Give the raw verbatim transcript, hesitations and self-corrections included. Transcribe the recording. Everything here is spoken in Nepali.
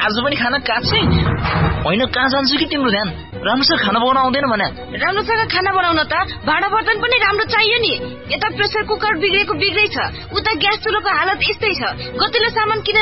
आज पनि खाना काट्छै? होइन, कहाँ जान्छु कि तिम्रो ध्यान? राम्रोसँग खाना बनाउन आउँदैन भने? राम्रोसँग खाना बनाउन त भाँडा बर्तन पनि राम्रो चाहियो नि। यता प्रेसर कुकर बिग्रेको बिग्रै छ, उता ग्यास चुलोको हालत यस्तै छ। गतिलो सामान किन